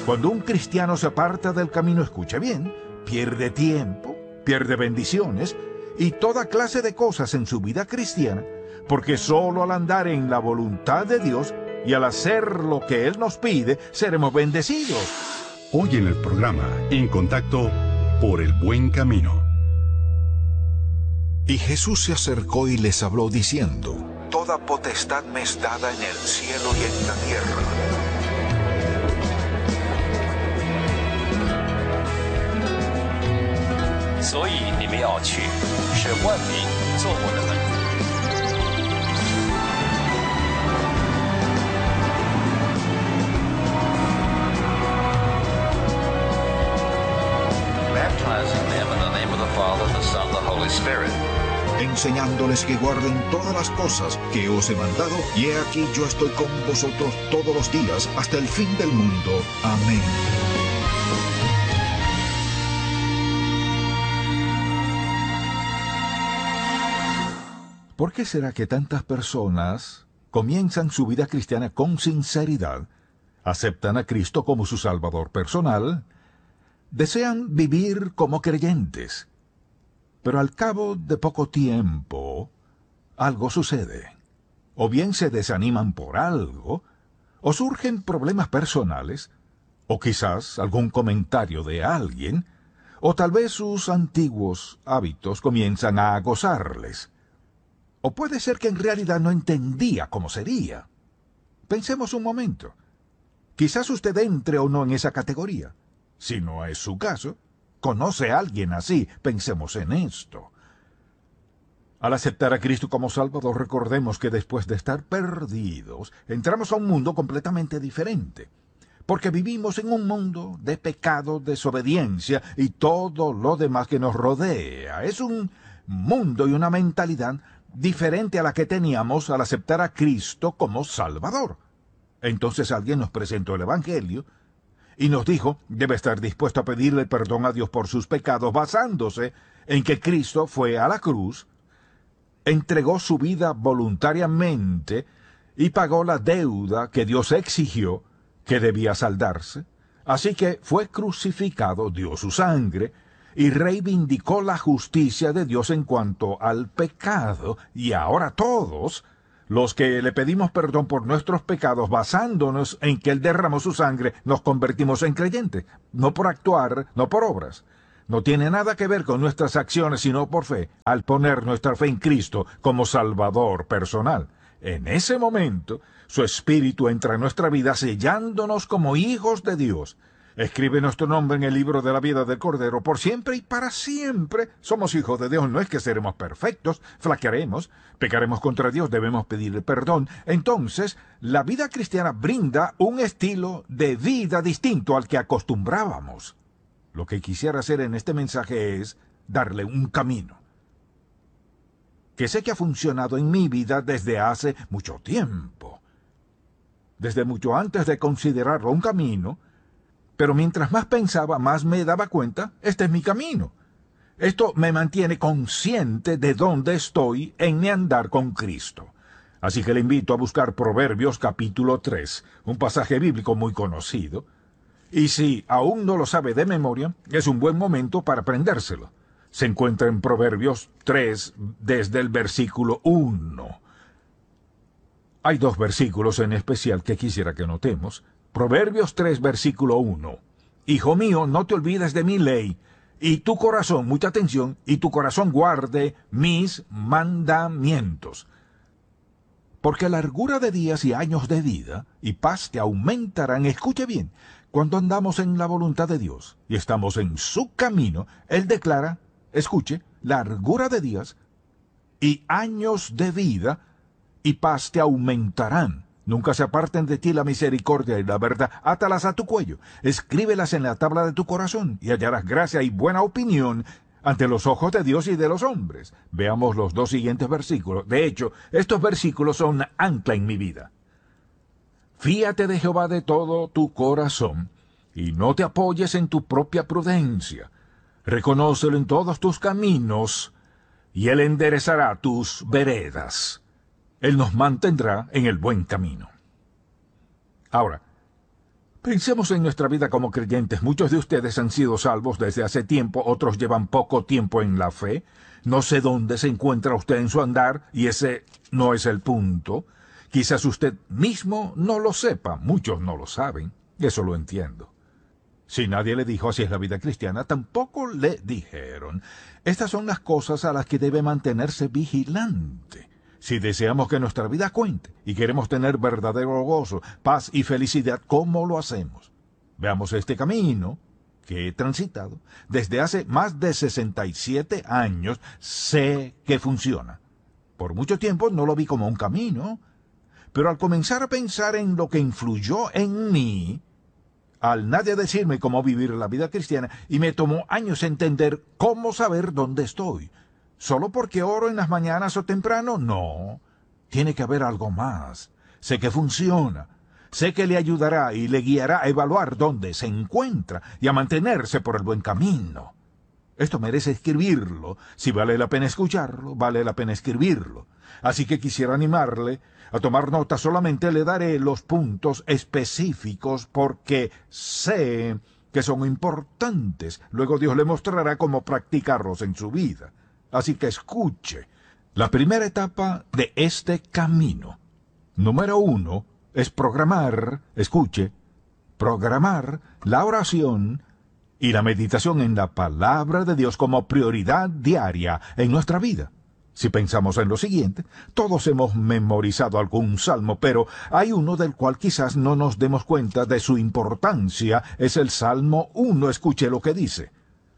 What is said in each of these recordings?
Cuando un cristiano se aparta del camino, escuche bien, pierde tiempo, pierde bendiciones y toda clase de cosas en su vida cristiana, porque solo al andar en la voluntad de Dios y al hacer lo que Él nos pide, seremos bendecidos. Hoy en el programa En Contacto por el Buen Camino. Y Jesús se acercó y les habló diciendo: Toda potestad me es dada en el cielo y en la tierra. Baptizing them in the name of the Father, the Son, the Holy Spirit. Enseñándoles que guarden todas las cosas que os he mandado, y he aquí yo estoy con vosotros todos los días hasta el fin del mundo. Amén. ¿Por qué será que tantas personas comienzan su vida cristiana con sinceridad, aceptan a Cristo como su Salvador personal, desean vivir como creyentes, pero al cabo de poco tiempo algo sucede? O bien se desaniman por algo, o surgen problemas personales, o quizás algún comentario de alguien, o tal vez sus antiguos hábitos comienzan a agosarles. O puede ser que en realidad no entendía cómo sería. Pensemos un momento. Quizás usted entre o no en esa categoría. Si no es su caso, conoce a alguien así. Pensemos en esto. Al aceptar a Cristo como Salvador, recordemos que después de estar perdidos, entramos a un mundo completamente diferente. Porque vivimos en un mundo de pecado, desobediencia y todo lo demás que nos rodea. Es un mundo y una mentalidad diferente a la que teníamos al aceptar a Cristo como Salvador. Entonces alguien nos presentó el Evangelio y nos dijo, debe estar dispuesto a pedirle perdón a Dios por sus pecados, basándose en que Cristo fue a la cruz, entregó su vida voluntariamente y pagó la deuda que Dios exigió que debía saldarse. Así que fue crucificado, dio su sangre y reivindicó la justicia de Dios en cuanto al pecado. Y ahora todos los que le pedimos perdón por nuestros pecados, basándonos en que Él derramó su sangre, nos convertimos en creyentes, no por actuar, no por obras. No tiene nada que ver con nuestras acciones, sino por fe, al poner nuestra fe en Cristo como Salvador personal. En ese momento, su Espíritu entra en nuestra vida sellándonos como hijos de Dios. Escribe nuestro nombre en el libro de la vida del Cordero por siempre y para siempre. Somos hijos de Dios, no es que seremos perfectos, flaquearemos, pecaremos contra Dios, debemos pedirle perdón. Entonces, la vida cristiana brinda un estilo de vida distinto al que acostumbrábamos. Lo que quisiera hacer en este mensaje es darle un camino, que sé que ha funcionado en mi vida desde hace mucho tiempo. Desde mucho antes de considerarlo un camino, pero mientras más pensaba, más me daba cuenta, este es mi camino. Esto me mantiene consciente de dónde estoy en mi andar con Cristo. Así que le invito a buscar Proverbios capítulo 3, un pasaje bíblico muy conocido. Y si aún no lo sabe de memoria, es un buen momento para aprendérselo. Se encuentra en Proverbios 3, desde el versículo 1. Hay dos versículos en especial que quisiera que notemos. Proverbios 3, versículo 1. Hijo mío, no te olvides de mi ley, y tu corazón, mucha atención, y tu corazón guarde mis mandamientos. Porque largura de días y años de vida y paz te aumentarán. Escuche bien, cuando andamos en la voluntad de Dios y estamos en su camino, Él declara, escuche, largura de días y años de vida y paz te aumentarán. Nunca se aparten de ti la misericordia y la verdad. Átalas a tu cuello, escríbelas en la tabla de tu corazón, y hallarás gracia y buena opinión ante los ojos de Dios y de los hombres. Veamos los dos siguientes versículos. De hecho, estos versículos son una ancla en mi vida. Fíate de Jehová de todo tu corazón, y no te apoyes en tu propia prudencia. Reconócelo en todos tus caminos, y Él enderezará tus veredas. Él nos mantendrá en el buen camino. Ahora, Pensemos en nuestra vida como creyentes. Muchos de ustedes han sido salvos desde hace tiempo, otros llevan poco tiempo en la fe. No sé dónde se encuentra usted en su andar, y ese no es el punto. Quizás usted mismo no lo sepa, muchos no lo saben, eso lo entiendo. Si nadie le dijo así es la vida cristiana, tampoco le dijeron. Estas son las cosas a las que debe mantenerse vigilante. Si deseamos que nuestra vida cuente y queremos tener verdadero gozo, paz y felicidad, ¿cómo lo hacemos? Veamos este camino que he transitado. Desde hace más de 67 años sé que funciona. Por mucho tiempo no lo vi como un camino, pero al comenzar a pensar en lo que influyó en mí, al nadie decirme cómo vivir la vida cristiana, y me tomó años entender cómo saber dónde estoy. ¿Solo porque oro en las mañanas o temprano? No. Tiene que haber algo más. Sé que funciona. Sé que le ayudará y le guiará a evaluar dónde se encuentra y a mantenerse por el buen camino. Esto merece escribirlo. Si vale la pena escucharlo, vale la pena escribirlo. Así que quisiera animarle a tomar nota. Solamente le daré los puntos específicos porque sé que son importantes. Luego Dios le mostrará cómo practicarlos en su vida. Así que escuche. La primera etapa de este camino. Número 1 es programar, escuche, programar la oración y la meditación en la palabra de Dios como prioridad diaria en nuestra vida. Si pensamos en lo siguiente, todos hemos memorizado algún salmo, pero hay uno del cual quizás no nos demos cuenta de su importancia. Es el Salmo 1. Escuche lo que dice.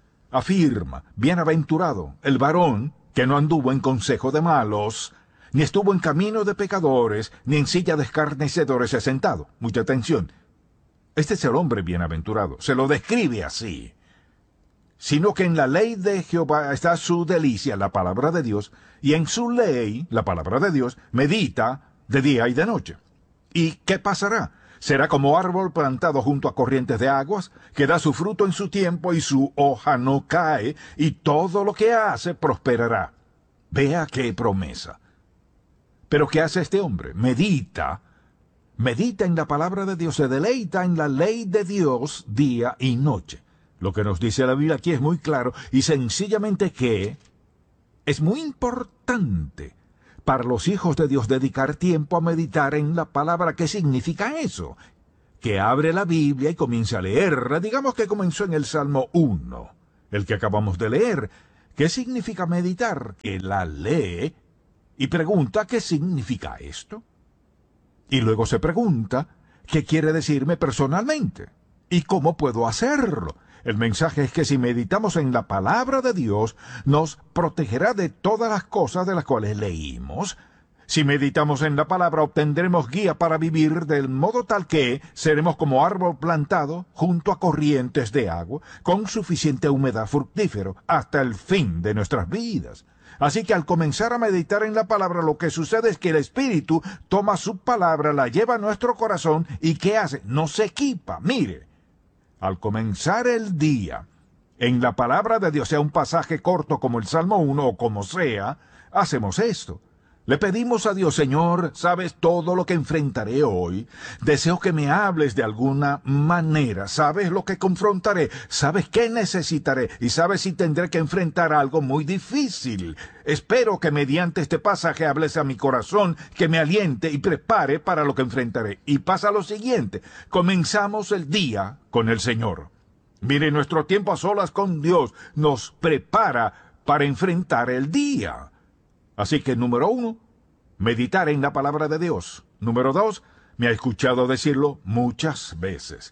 Afirma, bienaventurado el varón que no anduvo en consejo de malos, ni estuvo en camino de pecadores, ni en silla de escarnecedores se ha sentado. Mucha atención. Este es el hombre bienaventurado. Se lo describe así. Sino que en la ley de Jehová está su delicia, la palabra de Dios, y en su ley, la palabra de Dios, medita de día y de noche. ¿Y qué pasará? Será como árbol plantado junto a corrientes de aguas, que da su fruto en su tiempo y su hoja no cae, y todo lo que hace prosperará. Vea qué promesa. Pero ¿qué hace este hombre? Medita en la palabra de Dios, se deleita en la ley de Dios día y noche. Lo que nos dice la Biblia aquí es muy claro y sencillamente que es muy importante para los hijos de Dios dedicar tiempo a meditar en la palabra. ¿Qué significa eso? Que abre la Biblia y comienza a leerla. Digamos que comenzó en el Salmo 1, el que acabamos de leer. ¿Qué significa meditar? Que la lee y pregunta ¿qué significa esto? Y luego se pregunta ¿qué quiere decirme personalmente? ¿Y cómo puedo hacerlo? El mensaje es que si meditamos en la palabra de Dios, nos protegerá de todas las cosas de las cuales leímos. Si meditamos en la palabra, obtendremos guía para vivir del modo tal que seremos como árbol plantado junto a corrientes de agua, con suficiente humedad fructífero hasta el fin de nuestras vidas. Así que al comenzar a meditar en la palabra, lo que sucede es que el Espíritu toma su palabra, la lleva a nuestro corazón y ¿qué hace? Nos equipa. Mire. Al comenzar el día, en la palabra de Dios, sea un pasaje corto como el Salmo 1 o como sea, hacemos esto. Le pedimos a Dios, Señor, sabes todo lo que enfrentaré hoy. Deseo que me hables de alguna manera. Sabes lo que confrontaré. Sabes qué necesitaré. Y sabes si tendré que enfrentar algo muy difícil. Espero que mediante este pasaje hables a mi corazón, que me aliente y prepare para lo que enfrentaré. Y pasa lo siguiente. Comenzamos el día con el Señor. Mire, nuestro tiempo a solas con Dios nos prepara para enfrentar el día. Así que, número 1, meditar en la palabra de Dios. Número 2, me ha escuchado decirlo muchas veces.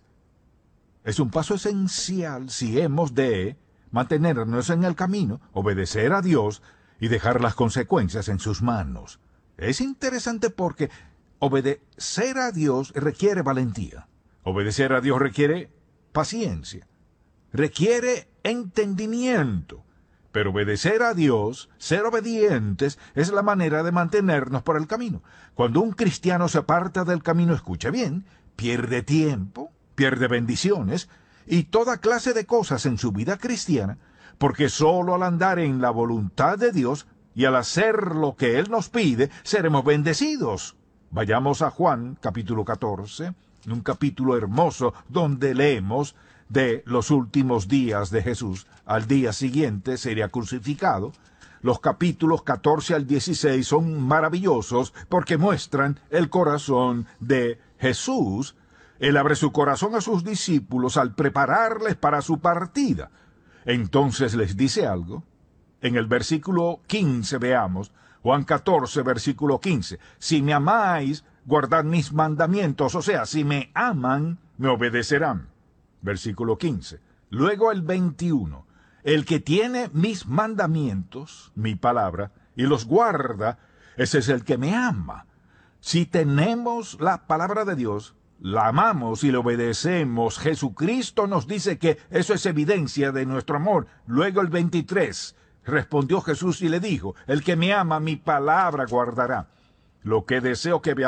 Es un paso esencial si hemos de mantenernos en el camino, obedecer a Dios y dejar las consecuencias en sus manos. Es interesante porque obedecer a Dios requiere valentía. Obedecer a Dios requiere paciencia. Requiere entendimiento. Pero obedecer a Dios, ser obedientes, es la manera de mantenernos por el camino. Cuando un cristiano se aparta del camino, escuche bien, pierde tiempo, pierde bendiciones y toda clase de cosas en su vida cristiana, porque solo al andar en la voluntad de Dios y al hacer lo que Él nos pide, seremos bendecidos. Vayamos a Juan, capítulo 14, un capítulo hermoso donde leemos de los últimos días de Jesús. Al día siguiente sería crucificado. Los capítulos 14 al 16 son maravillosos porque muestran el corazón de Jesús. Él abre su corazón a sus discípulos al prepararles para su partida. Entonces les dice algo. En el versículo 15 veamos, Juan 14, versículo 15. Si me amáis, guardad mis mandamientos, o sea, si me aman, me obedecerán. Versículo 15. Luego el 21. El que tiene mis mandamientos, mi palabra, y los guarda, ese es el que me ama. Si tenemos la palabra de Dios, la amamos y le obedecemos, Jesucristo nos dice que eso es evidencia de nuestro amor. Luego el 23. Respondió Jesús y le dijo, el que me ama, mi palabra guardará. Lo que deseo que veamos